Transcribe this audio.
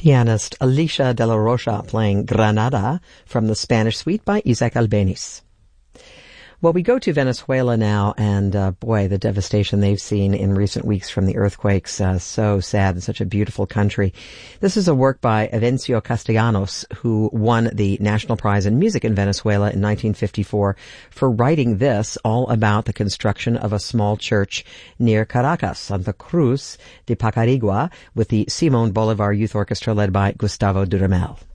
pianist Alicia de la Rocha playing Granada from the Spanish Suite by Isaac Albeniz. Well, we go to Venezuela now, and boy, the devastation they've seen in recent weeks from the earthquakes. So sad. Such a beautiful country. This is a work by Evencio Castellanos, who won the National Prize in Music in Venezuela in 1954 for writing this, all about the construction of a small church near Caracas, Santa Cruz de Pacarigua, with the Simón Bolívar Youth Orchestra led by Gustavo Dudamel.